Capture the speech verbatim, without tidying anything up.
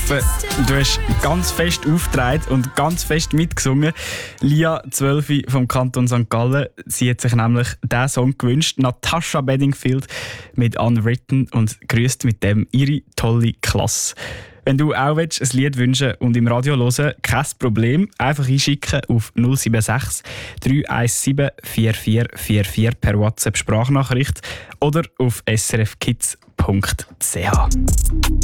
hoffe, du hast ganz fest aufgetragen und ganz fest mitgesungen. Lia, zwölf vom Kanton Sankt Gallen, sie hat sich nämlich diesen Song gewünscht. Natasha Bedingfield mit Unwritten und grüßt mit dem ihre tolle Klasse. Wenn du auch willst, ein Lied wünschen und im Radio hören, kein Problem. Einfach einschicken auf null sieben sechs, drei eins sieben, vier vier vier vier per WhatsApp Sprachnachricht oder auf s r f kids punkt c h.